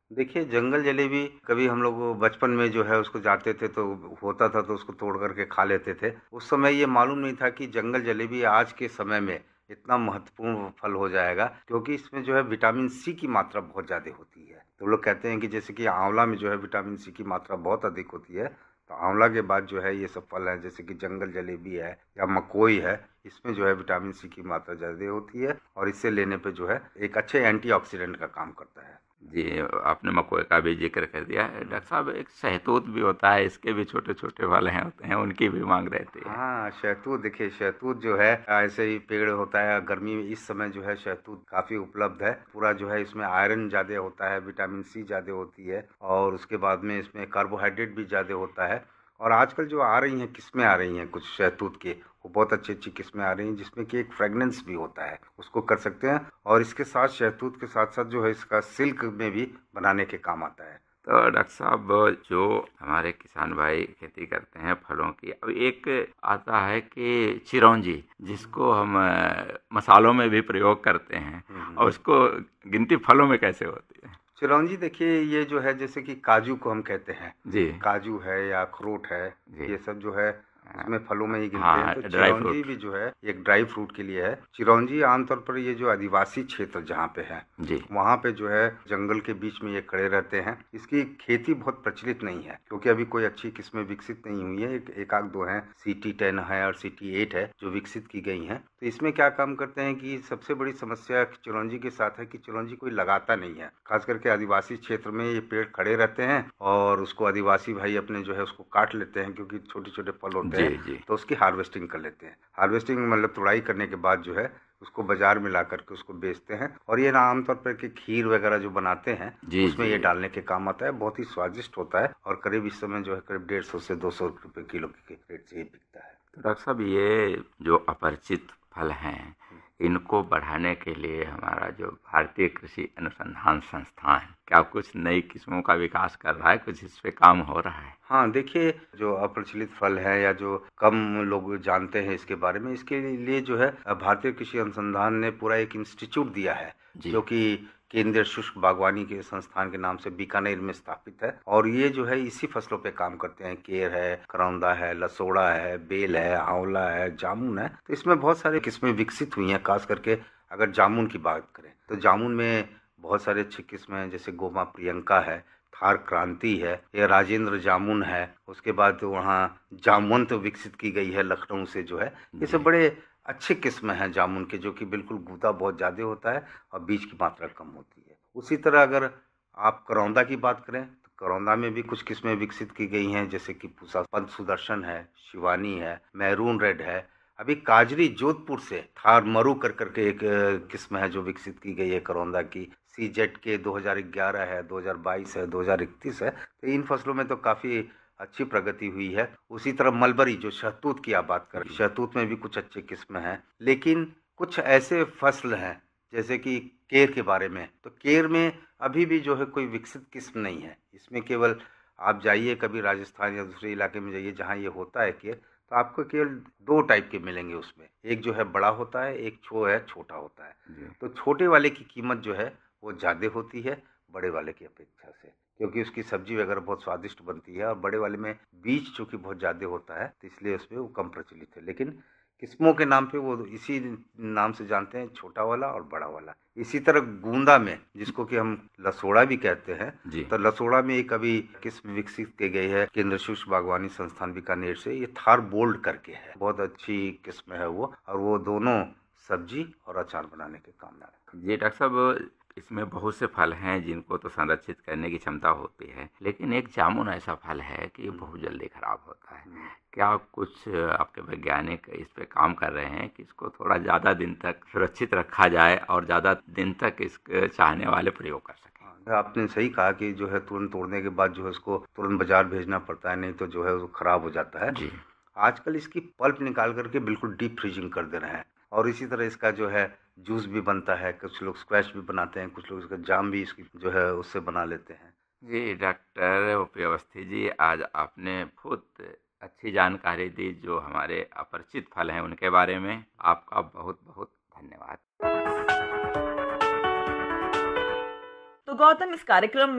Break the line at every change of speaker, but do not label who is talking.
देखिए, जंगल जलेबी कभी हम लोग बचपन में जो है उसको जाते थे तो होता था तो उसको तोड़ कर के खा लेते थे। उस समय ये मालूम नहीं था कि जंगल जलेबी आज के समय में इतना महत्वपूर्ण फल हो जाएगा, क्योंकि इसमें जो है विटामिन सी की मात्रा बहुत ज़्यादा होती है। तो लोग कहते हैं कि जैसे कि आंवला में जो है विटामिन सी की मात्रा बहुत अधिक होती है, तो आंवला के बाद जो है ये सब फल हैं जैसे कि जंगल जलेबी है या मकोई है, इसमें जो है विटामिन सी की मात्रा ज़्यादा होती है और इसे लेने पे जो है एक अच्छे एंटीऑक्सीडेंट का काम करता है।
जी, आपने मकोई का भी ज़िक्र कर दिया है। डॉक्टर साहब, एक शहतूत भी होता है, इसके भी छोटे-छोटे फल हैं होते हैं, उनकी भी माँग रहती है।
हाँ, शहतूत देखिए शहतूत जो है ऐसे ही पेड़ होता है। गर्मी में इस समय जो है शहतूत काफ़ी उपलब्ध है। पूरा जो है इसमें आयरन ज़्यादा होता है, विटामिन सी ज़्यादा होती है और उसके बाद में इसमें कार्बोहाइड्रेट भी ज़्यादा होता है। और आजकल जो आ रही हैं किस्में आ रही हैं कुछ शहतूत के, वो बहुत अच्छी-अच्छी किस्में आ रही हैं जिसमें कि एक फ्रेग्रेंस भी होता है, उसको कर सकते हैं और इसके साथ शहतूत के साथ-साथ जो है इसका सिल्क में भी बनाने के काम आता है।
तो डॉक्टर साहब, जो हमारे किसान भाई खेती करते हैं फलों की, अब एक आता है कि चिरौंजी, जिसको हम मसालों में भी प्रयोग करते हैं,
हुँ, हुँ।
और उसको गिनती फलों में कैसे होती है?
चिरौंजी देखिए ये जो है जैसे कि काजू को हम कहते हैं,
जी।
काजू है या अखरोट है,
जी।
ये सब जो है
अ,
इसमें फलों में ही गिनते हैं।
हाँ,
तो
ड्राई
चिरौंजी
फ्रूट।
भी जो है एक ड्राई फ्रूट के लिए है। चिरौंजी आमतौर पर ये जो आदिवासी क्षेत्र जहाँ पे है,
जी।
वहाँ पे जो है जंगल के बीच में ये खड़े रहते हैं। इसकी खेती बहुत प्रचलित नहीं है क्योंकि अभी कोई अच्छी किस्में विकसित नहीं हुई है। एक आध दो हैं, CT10 है और CT8 है जो विकसित की गई हैं। तो इसमें क्या काम करते हैं कि सबसे बड़ी समस्या चिरौंजी के साथ है कि चिरौंजी कोई लगाता नहीं है। खास करके आदिवासी क्षेत्र में ये पेड़ खड़े रहते हैं और उसको आदिवासी भाई अपने जो है उसको काट लेते हैं क्योंकि छोटे-छोटे फल होते
जी।
हैं,
जी।
तो उसकी हार्वेस्टिंग कर लेते हैं। हार्वेस्टिंग मतलब तुड़ाई करने के बाद जो है उसको बाजार में ला करके उसको बेचते हैं और ये ना आमतौर पर कि खीर वगैरह जो बनाते हैं
जी।
उसमें
जी।
ये डालने के काम आता है। बहुत ही स्वादिष्ट होता है और करीब इस समय जो है करीब 150 से 200 रुपए किलो के रेट से ये बिकता है।
तो डॉक्टर साहब, ये जो अपरिचित फल हैं, इनको बढ़ाने के लिए हमारा जो भारतीय कृषि अनुसंधान संस्थान, क्या कुछ नई किस्मों का विकास कर रहा है? कुछ इस पे काम हो रहा है?
हाँ, देखिए जो अप्रचलित फल है या जो कम लोग जानते हैं इसके बारे में, इसके लिए जो है भारतीय कृषि अनुसंधान ने पूरा एक इंस्टीट्यूट दिया है,
जी।
जो कि केंद्रीय शुष्क बागवानी के संस्थान के नाम से बीकानेर में स्थापित है और ये जो है इसी फसलों पे काम करते हैं। केर है, करौंदा है, लसोड़ा है, बेल है, आंवला है, जामुन है। तो इसमें बहुत सारी किस्में विकसित हुई हैं। खास करके अगर जामुन की बात करें, तो जामुन में बहुत सारी अच्छी किस्में हैं जैसे गोमा प्रियंका है, थार क्रांति है, ये राजेंद्र जामुन है। उसके बाद वहाँ जामवंत विकसित की गई है लखनऊ से जो है। ये सब
जी।
बड़े अच्छे किस्म हैं जामुन के, जो कि बिल्कुल गूदा बहुत ज़्यादा होता है और बीज की मात्रा कम होती है। उसी तरह अगर आप करौंदा की बात करें तो करौंदा में भी कुछ किस्में विकसित की गई हैं जैसे कि पूसा पंच सुदर्शन है, शिवानी है, मैरून रेड है। अभी काजरी जोधपुर से थार मरु कर करके एक किस्म है जो विकसित की गई है करौंदा की। CZ के 2011 है, 2022 है, 2031 है। तो इन फसलों में तो काफ़ी अच्छी प्रगति हुई है। उसी तरह मलबरी जो शहतूत की आप बात करें,
जी।
शहतूत में भी कुछ अच्छे किस्म हैं। लेकिन कुछ ऐसे फसल हैं जैसे कि केर के बारे में, तो केर में अभी भी जो है कोई विकसित किस्म नहीं है। इसमें केवल आप जाइए कभी राजस्थान या दूसरे इलाके में जाइए जहाँ ये होता है केर, तो आपको केवल 2 टाइप के मिलेंगे उसमें। एक जो है बड़ा होता है, एक छो है छोटा होता है।
जी।
तो छोटे वाले की कीमत जो है वो ज़्यादा होती है बड़े वाले की अपेक्षा से, क्योंकि उसकी सब्जी वगैरह बहुत स्वादिष्ट बनती है और बड़े वाले में बीज चूँकि बहुत ज़्यादा होता है, तो इसलिए उसमें वो कम प्रचलित है। लेकिन किस्मों के नाम पे वो इसी नाम से जानते हैं, छोटा वाला और बड़ा वाला। इसी तरह गूंदा में जिसको कि हम लसोड़ा भी कहते हैं,
जी।
तो लसोड़ा में एक अभी किस्म विकसित की गई है केंद्र शुष्क बागवानी संस्थान बीकानेर से। ये थार बोल्ड करके है, बहुत अच्छी किस्म है वो और वो दोनों सब्जी और अचार बनाने के काम में आता है।
जी डॉक्टर साहब, इसमें बहुत से फल हैं जिनको तो संरक्षित करने की क्षमता होती है, लेकिन एक जामुन ऐसा फल है कि ये बहुत जल्दी खराब होता है।
हम्म।
क्या कुछ आपके वैज्ञानिक इस पे काम कर रहे हैं कि इसको थोड़ा ज़्यादा दिन तक सुरक्षित रखा जाए और ज़्यादा दिन तक इसके चाहने वाले प्रयोग कर सकें?
हाँ, आपने सही कहा कि जो है तुरंत तोड़ने के बाद जो है उसको तुरंत बाजार भेजना पड़ता है, नहीं तो जो है वो खराब हो जाता है।
जी।
आजकल इसकी पल्प निकाल करके बिल्कुल डीप फ्रीजिंग कर दे रहे हैं और इसी तरह इसका जो है जूस भी बनता है। कुछ लोग स्क्वैश भी बनाते हैं, कुछ लोग इसका जाम भी इसकी जो है उससे बना लेते हैं।
जी डॉक्टर उपव्यवस्थी जी, आज आपने बहुत अच्छी जानकारी दी जो हमारे अपरिचित फल हैं उनके बारे में। आपका बहुत बहुत धन्यवाद।
तो गौतम, इस कार्यक्रम